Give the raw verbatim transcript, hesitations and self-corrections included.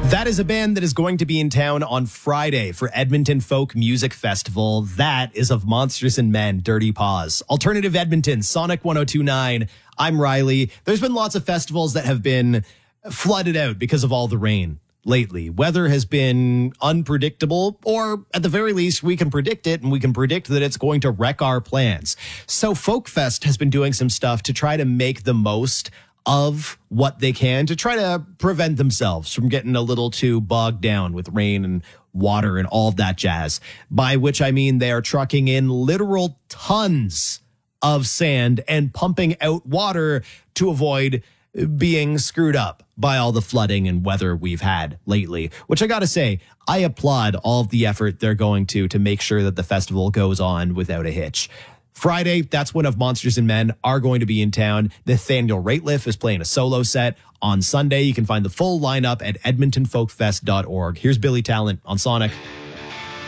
That is a band that is going to be in town on Friday for Edmonton Folk Music Festival. That is of Monsters and Men, Dirty Paws. Alternative Edmonton, Sonic one oh two point nine. I'm Riley. There's been lots of festivals that have been flooded out because of all the rain lately. Weather has been unpredictable, or at the very least, we can predict it, and we can predict that it's going to wreck our plans. So Folkfest has been doing some stuff to try to make the most of what they can to try to prevent themselves from getting a little too bogged down with rain and water and all of that jazz. By which I mean they are trucking in literal tons of sand and pumping out water to avoid being screwed up by all the flooding and weather we've had lately, which I got to say, I applaud all of the effort they're going to to make sure that the festival goes on without a hitch. Friday, that's when Of Monsters and Men are going to be in town. Nathaniel Rateliff is playing a solo set. On Sunday, you can find the full lineup at edmonton folk fest dot org. Here's Billy Talent on Sonic.